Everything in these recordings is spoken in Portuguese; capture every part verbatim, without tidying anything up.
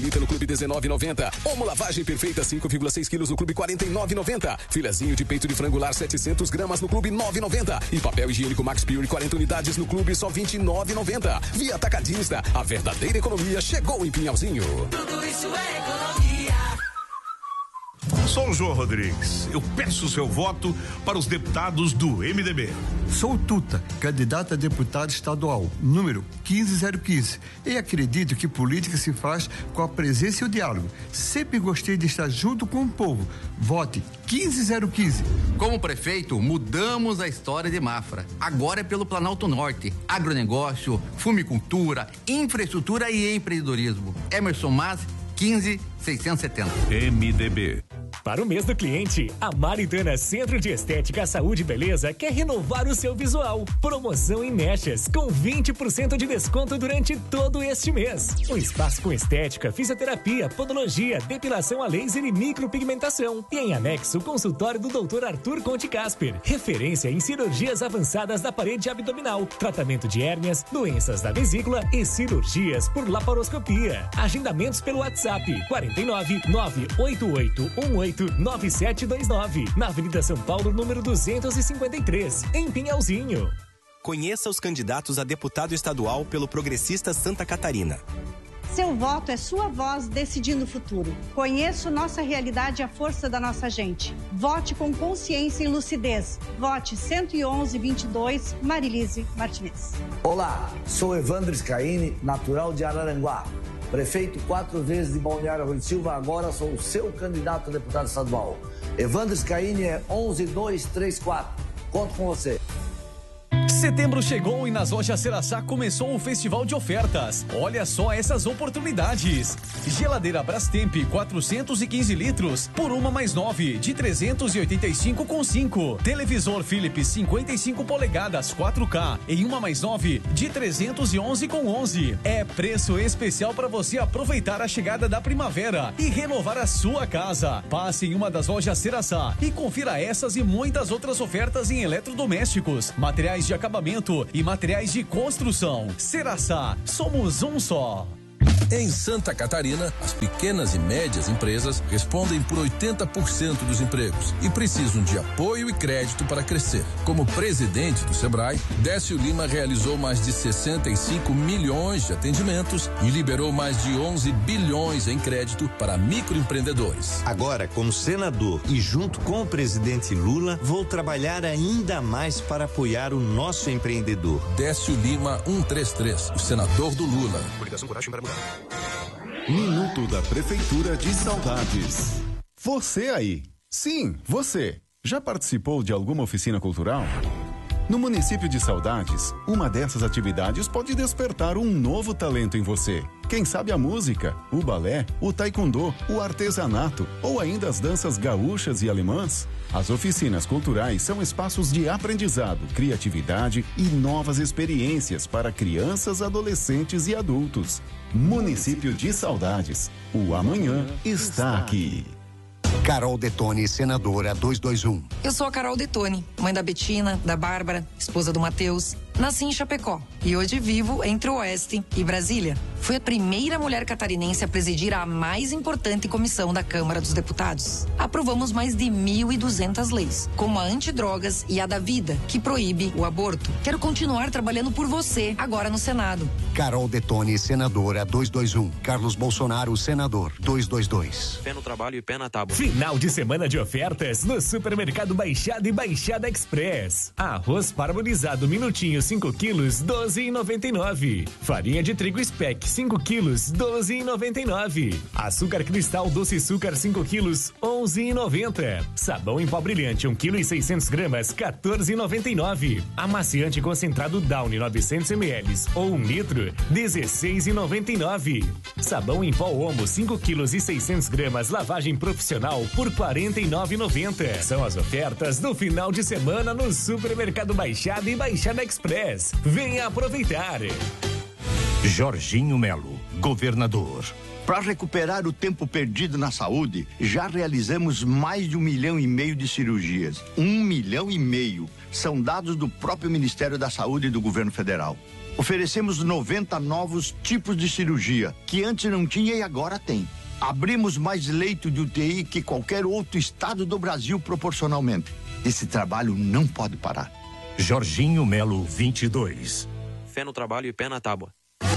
Bonita no Clube dezenove e noventa. Omo lavagem perfeita cinco vírgula seis quilos no Clube quarenta e nove e noventa. Filezinho de peito de frango lar setecentos gramas no Clube nove e noventa. E papel higiênico Max Pure quarenta unidades no Clube só vinte e nove e noventa. Via Atacadista, a verdadeira economia chegou em Pinhalzinho. Tudo isso é economia. Sou o João Rodrigues. Eu peço o seu voto para os deputados do M D B. Sou Tuta, candidato a deputado estadual, número quinze zero quinze. E acredito que política se faz com a presença e o diálogo. Sempre gostei de estar junto com o povo. Vote quinze zero quinze. Como prefeito, mudamos a história de Mafra. Agora é pelo Planalto Norte. Agronegócio, fumicultura, infraestrutura e empreendedorismo. Emerson Mas, quinze seiscentos e setenta. M D B. Para o mês do cliente, a Maritana Centro de Estética, Saúde e Beleza quer renovar o seu visual. Promoção em mechas, com vinte por cento de desconto durante todo este mês. Um espaço com estética, fisioterapia, podologia, depilação a laser e micropigmentação. E em anexo, o consultório do doutor Arthur Conte Casper. Referência em cirurgias avançadas da parede abdominal, tratamento de hérnias, doenças da vesícula e cirurgias por laparoscopia. Agendamentos pelo WhatsApp quarenta e nove, nove oito oito um oito nove sete dois nove, na Avenida São Paulo, número duzentos e cinquenta e três, em Pinhalzinho. Conheça os candidatos a deputado estadual pelo Progressista Santa Catarina. Seu voto é sua voz decidindo o futuro. Conheça nossa realidade e a força da nossa gente. Vote com consciência e lucidez. Vote cento e onze, vinte e dois, Marilise Martinez. Olá, sou Evandro Scaini, natural de Araranguá. Prefeito quatro vezes de Balneário Rui Silva, agora sou o seu candidato a deputado estadual. Evandro Scaini é onze dois três quatro. Conto com você. Setembro chegou e nas lojas Ceraçá começou o festival de ofertas. Olha só essas oportunidades. Geladeira Brastemp quatrocentos e quinze litros por uma mais nove de trezentos e oitenta e cinco com cinco. Televisor Philips cinquenta e cinco polegadas quatro K em uma mais nove de trezentos e onze com onze. É preço especial para você aproveitar a chegada da primavera e renovar a sua casa. Passe em uma das lojas Ceraçá e confira essas e muitas outras ofertas em eletrodomésticos, materiais de acabamento e materiais de construção. Ceraçá, somos um só. Em Santa Catarina, as pequenas e médias empresas respondem por oitenta por cento dos empregos e precisam de apoio e crédito para crescer. Como presidente do Sebrae, Décio Lima realizou mais de sessenta e cinco milhões de atendimentos e liberou mais de onze bilhões em crédito para microempreendedores. Agora, como senador e junto com o presidente Lula, vou trabalhar ainda mais para apoiar o nosso empreendedor. Décio Lima cento e trinta e três, o senador do Lula. Coligação Coragem para Mudar. Minuto da Prefeitura de Saudades. Você aí, sim, você, já participou de alguma oficina cultural? No município de Saudades, uma dessas atividades pode despertar um novo talento em você. Quem sabe a música, o balé, o taekwondo, o artesanato ou ainda as danças gaúchas e alemãs? As oficinas culturais são espaços de aprendizado, criatividade e novas experiências para crianças, adolescentes e adultos. Município de Saudades. O amanhã está aqui. Carol Detone, senadora duzentos e vinte e um. Eu sou a Carol Detone, mãe da Betina, da Bárbara, esposa do Matheus. Nasci em Chapecó e hoje vivo entre o Oeste e Brasília. Fui a primeira mulher catarinense a presidir a mais importante comissão da Câmara dos Deputados. Aprovamos mais de mil e duzentas leis, como a antidrogas e a da vida, que proíbe o aborto. Quero continuar trabalhando por você, agora no Senado. Carol Detone, senadora duzentos e vinte e um. Carlos Bolsonaro, senador duzentos e vinte e dois. Pé no trabalho e pé na tábua. Final de semana de ofertas no Supermercado Baixada e Baixada Express. Arroz parbolizado minutinho cinco quilos, doze e noventa e nove. Farinha de trigo Spec cinco quilos, doze e noventa e nove. Açúcar cristal doce açúcar cinco quilos, onze e noventa. Sabão em pó brilhante um quilo e seiscentos gramas, quatorze e noventa e nove. Amaciante concentrado Downy novecentos mililitros ou um litro, dezesseis e noventa e nove. Sabão em pó Omo cinco quilos e seiscentos gramas, lavagem profissional por quarenta e nove e noventa. São as ofertas do final de semana no Supermercado Baixada e Baixada Express. Venha aproveitar. Jorginho Melo, governador. Para recuperar o tempo perdido na saúde, já realizamos mais de um milhão e meio de cirurgias. Um milhão e meio. São dados do próprio Ministério da Saúde e do Governo Federal. Oferecemos noventa novos tipos de cirurgia, que antes não tinha e agora tem. Abrimos mais leito de U T I que qualquer outro estado do Brasil proporcionalmente. Esse trabalho não pode parar. Jorginho Melo, vinte e dois. Fé no trabalho e pé na tábua.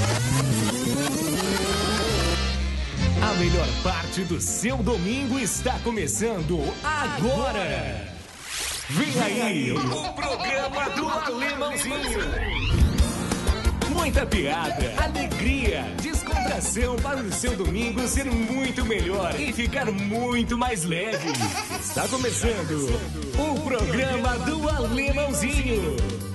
A melhor parte do seu domingo está começando agora. Vem aí o programa do Alemãozinho. Muita piada, alegria, descontração para o seu domingo ser muito melhor e ficar muito mais leve. Está começando o programa do Alemãozinho.